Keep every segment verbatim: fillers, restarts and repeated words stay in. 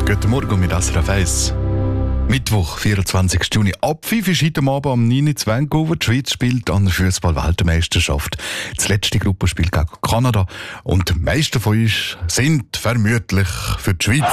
Guten Morgen mit S R F eins. Mittwoch, vierundzwanzigsten Juni. Ab fünf ist heute Abend am neun Uhr in Vancouver. Die Schweiz spielt an der Fußball-Weltmeisterschaft. Das letzte Gruppenspiel gegen Kanada. Und die meisten von uns sind vermutlich für die Schweiz.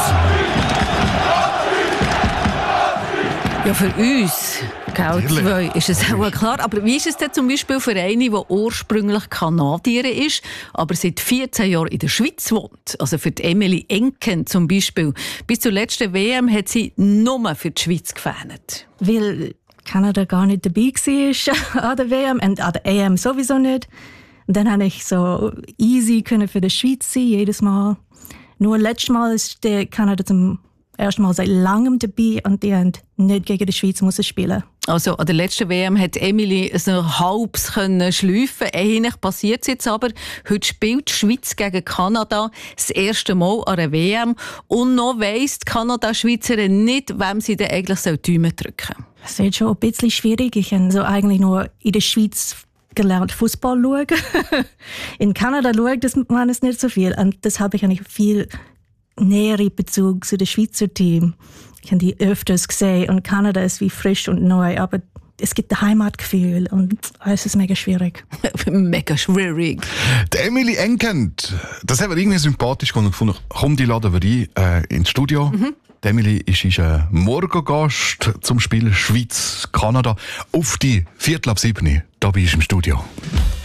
Ja, für uns, gell, zwei, ist es auch klar. Aber wie ist es denn zum Beispiel für eine, die ursprünglich Kanadierin ist, aber seit vierzehn Jahren in der Schweiz wohnt? Also für die Emily Enken zum Beispiel. Bis zur letzten W M hat sie nur für die Schweiz gefähnet. Weil Kanada gar nicht dabei war an der W M und an der E M sowieso nicht. Und dann konnte ich so easy können für die Schweiz sein, jedes Mal. Nur letztes Mal ist der Kanada zum ersten Mal seit langem dabei und die haben nicht gegen die Schweiz müssen spielen. Also an der letzten W M hat Emily so halbs können schleifen. Ähnlich passiert es jetzt aber. Heute spielt die Schweiz gegen Kanada das erste Mal an der W M. Und noch weiss die Kanada-Schweizerin nicht, wem sie denn eigentlich die Daumen drücken soll. Es ist schon ein bisschen schwierig. Ich habe so eigentlich nur in der Schweiz gelernt, Fußball schauen. In Kanada schaut das man es nicht so viel. Und das habe ich eigentlich viel nähere Bezug zu dem Schweizer Team. Ich habe die öfters gesehen und Kanada ist wie frisch und neu, aber es gibt ein Heimatgefühl und es ist mega schwierig. Mega schwierig. Die Emily Enken, das haben wir irgendwie sympathisch gefunden. Komm, die laden wir ein äh, ins Studio. Mhm. Die Emily ist, ist ein Morgengast zum Spiel Schweiz-Kanada auf die Viertel ab sieben. Da bist du im Studio.